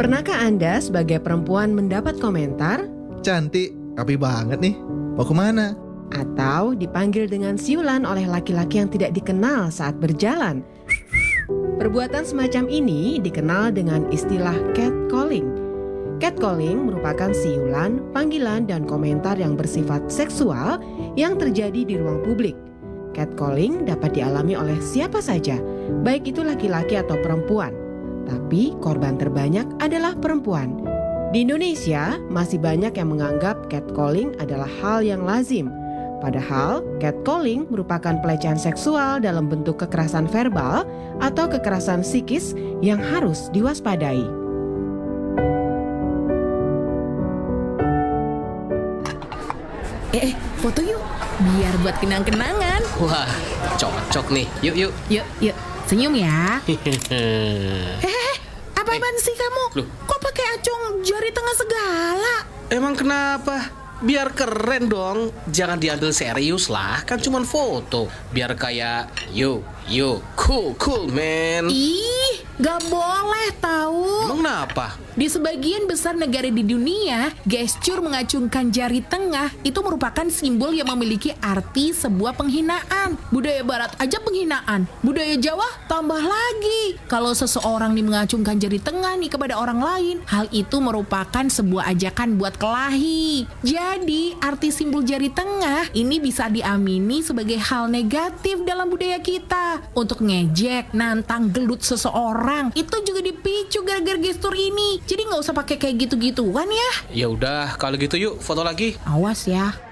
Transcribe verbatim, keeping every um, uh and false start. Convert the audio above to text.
Pernahkah Anda sebagai perempuan mendapat komentar Cantik, rapi banget nih. Mau kemana? atau dipanggil dengan siulan oleh laki-laki yang tidak dikenal saat berjalan? Perbuatan semacam ini dikenal dengan istilah catcalling. Catcalling merupakan siulan, panggilan, dan komentar yang bersifat seksual yang terjadi di ruang publik. Catcalling dapat dialami oleh siapa saja, baik itu laki-laki atau perempuan. Tapi korban terbanyak adalah perempuan. Di Indonesia, masih banyak yang menganggap catcalling adalah hal yang lazim. Padahal, catcalling merupakan pelecehan seksual dalam bentuk kekerasan verbal atau kekerasan psikis yang harus diwaspadai. Eh, eh, foto yuk, biar buat kenang-kenangan. Wah, cocok nih. Yuk, yuk. Yuk, yuk, senyum ya. Hehehe, apa-apaan sih kamu? Loh. Kok pakai acung jari tengah segala? Emang kenapa? Biar keren dong. Jangan diambil serius lah. Kan cuman foto. Biar kayak, yo, yo, cool, cool, man. Ih, gak boleh tahu. Emang kenapa? Di sebagian besar negara di dunia, gestur mengacungkan jari tengah itu merupakan simbol yang memiliki arti sebuah penghinaan. Budaya Barat aja penghinaan, budaya Jawa tambah lagi. Kalau seseorang nih mengacungkan jari tengah nih kepada orang lain, hal itu merupakan sebuah ajakan buat kelahi. Jadi, arti simbol jari tengah ini bisa diamini sebagai hal negatif dalam budaya kita. Untuk ngejek, nantang, gelut seseorang, itu juga dipicu gara-gara gestur ini. Jadi nggak usah pakai kayak gitu-gituan ya. Ya udah, kalau gitu yuk foto lagi. Awas ya.